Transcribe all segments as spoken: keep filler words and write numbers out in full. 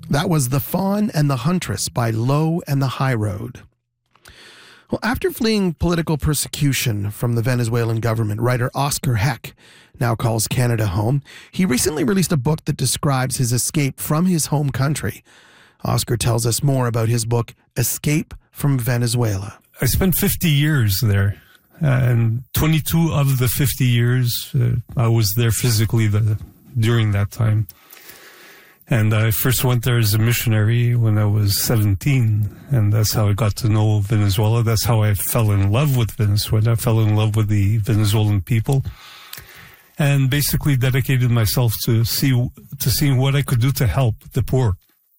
That was The Fawn and the Huntress by Low and the High Road. Well, after fleeing political persecution from the Venezuelan government, writer Oscar Heck now calls Canada home. He recently released a book that describes his escape from his home country. Oscar tells us more about his book, Escape from Venezuela. I spent fifty years there, and twenty-two of the fifty years, uh, I was there physically the, during that time. And I first went there as a missionary when I was seventeen, and that's how I got to know Venezuela. That's how I fell in love with Venezuela. I fell in love with the Venezuelan people, and basically dedicated myself to see to seeing what I could do to help the poor.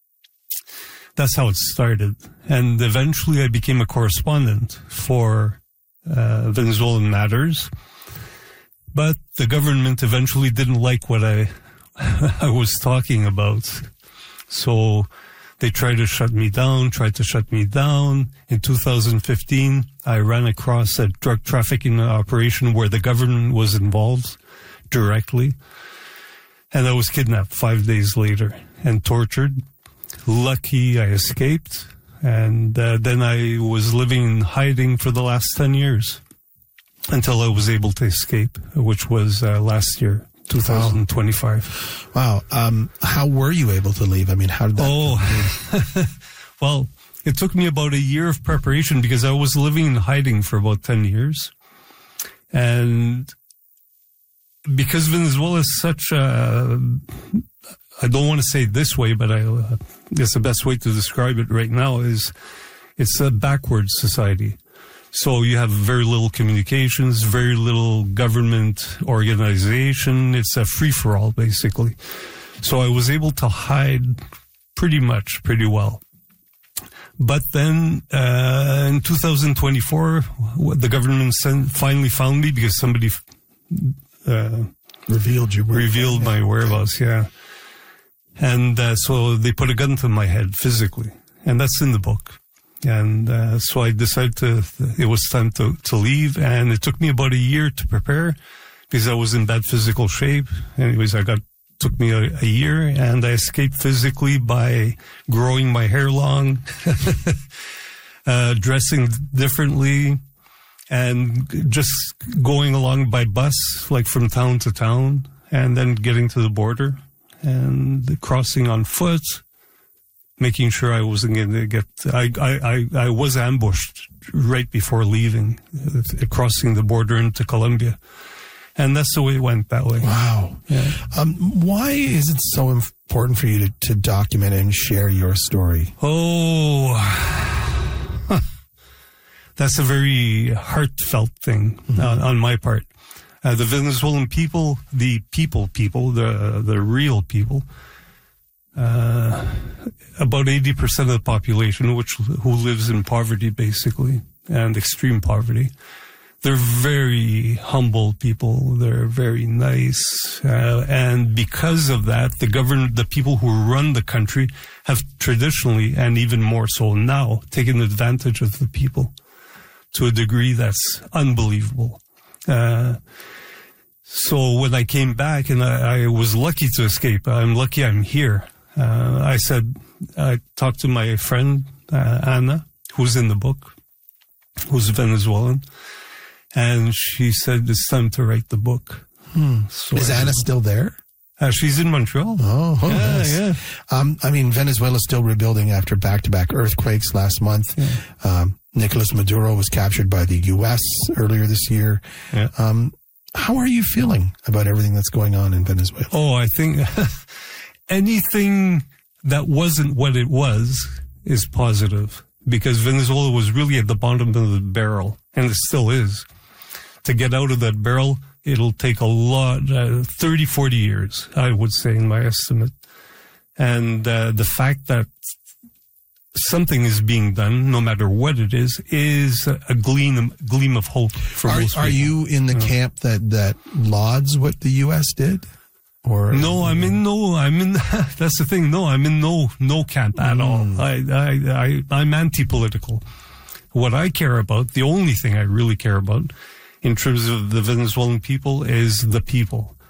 That's how it started. And eventually I became a correspondent for uh, Venezuelan matters. But the government eventually didn't like what I I was talking about. So they tried to shut me down, tried to shut me down. In two thousand fifteen, I ran across a drug trafficking operation where the government was involved directly. And I was kidnapped five days later and tortured. Lucky I escaped. And uh, then I was living in hiding for the last ten years until I was able to escape, which was uh, last year. twenty twenty-five. Wow. Um, how were you able to leave? I mean, how did that Oh, well, it took me about a year of preparation because I was living in hiding for about ten years. And because Venezuela is such a, I don't want to say it this way, but I uh, guess the best way to describe it right now is it's a backward society. So you have very little communications, very little government organization. It's a free-for-all, basically. So I was able to hide pretty much, pretty well. But then uh, in two thousand twenty-four, the government sent, finally found me because somebody uh, revealed you revealed my whereabouts, yeah. And uh, so they put a gun to my head physically, and that's in the book. And uh, so I decided to, it was time to, to leave, and it took me about a year to prepare because I was in bad physical shape. Anyways, I got, took me a, a year, and I escaped physically by growing my hair long, uh, dressing differently, and just going along by bus, like from town to town, and then getting to the border and crossing on foot. Making sure I wasn't going to get, I, I, I, I was ambushed right before leaving, uh, crossing the border into Colombia. And that's the way it went that way. Wow. Yeah. Um, why is it so important for you to, to document and share your story? Oh, that's a very heartfelt thing mm-hmm. on, on my part. Uh, the Venezuelan people, the people people, the, the real people, Uh, about eighty percent of the population, which who lives in poverty, basically, and extreme poverty. They're very humble people. They're very nice. Uh, and because of that, the government, the people who run the country have traditionally, and even more so now, taken advantage of the people to a degree that's unbelievable. Uh, so when I came back, and I, I was lucky to escape, I'm lucky I'm here. Uh, I said, I talked to my friend, uh, Anna, who's in the book, who's Venezuelan, and she said, it's time to write the book. Hmm. So Is Anna still there? Uh, she's in Montreal. Oh, oh yeah, nice. yeah. Um, I mean, Venezuela's still rebuilding after back-to-back earthquakes last month. Yeah. Um, Nicolas Maduro was captured by the U S earlier this year. Yeah. Um, how are you feeling about everything that's going on in Venezuela? Oh, I think anything that wasn't what it was is positive, because Venezuela was really at the bottom of the barrel, and it still is. To get out of that barrel, it'll take a lot, uh, thirty, forty years, I would say, in my estimate. And uh, the fact that something is being done, no matter what it is, is a gleam, gleam of hope for are, most people. Are you in the yeah. camp that, that lauds what the U S did? Or no, I'm in no, I'm in, that's the thing. No, I'm in no, no camp at Mm. all. I, I, I, I'm anti-political. What I care about, the only thing I really care about in terms of the Venezuelan people is the people.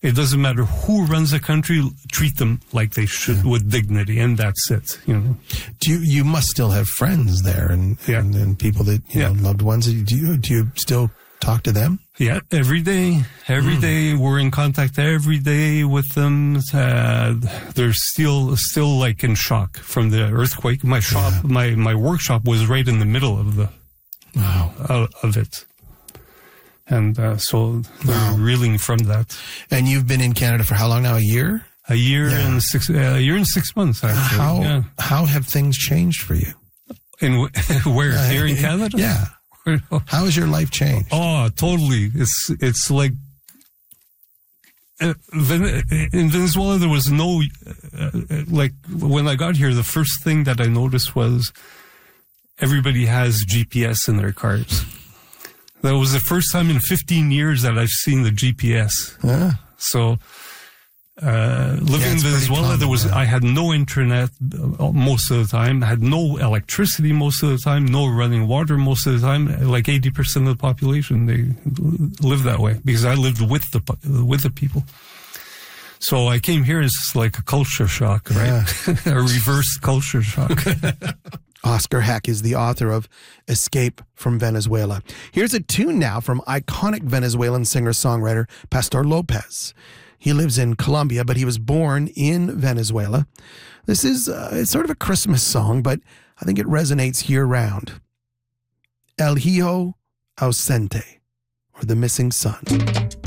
It doesn't matter who runs the country, treat them like they should, yeah. with dignity, and that's it, you know. Do you, you must still have friends there and, yeah. and, and people that, you yeah. know, loved ones. Do you, do you still talk to them? Yeah, every day. Every mm. day we're in contact every day with them. Uh, they're still, still like in shock from the earthquake. My shop, yeah. my, my workshop was right in the middle of the, wow, uh, of it. And uh, so they're wow. reeling from that. And you've been in Canada for how long now? A year? A year yeah. and six. Uh, a year and six months. Actually. How yeah. how have things changed for you? In where? Uh, Here in Canada? Yeah. How has your life changed? Oh, totally. It's it's like uh, in Venezuela there was no uh, like when I got here the first thing that I noticed was everybody has G P S in their cars. That was the first time in fifteen years that I've seen the G P S. Yeah. So, uh, living yeah, in Venezuela, common, there was, yeah. I had no internet most of the time, I had no electricity most of the time, no running water most of the time. Like eighty percent of the population, they live that way because I lived with the, with the people. So I came here as like a culture shock, right? Yeah. A reverse culture shock. Oscar Heck is the author of Escape from Venezuela. Here's a tune now from iconic Venezuelan singer-songwriter Pastor Lopez. He lives in Colombia, but he was born in Venezuela. This is uh, it's sort of a Christmas song, but I think it resonates year-round. El Hijo Ausente, or the Missing Son.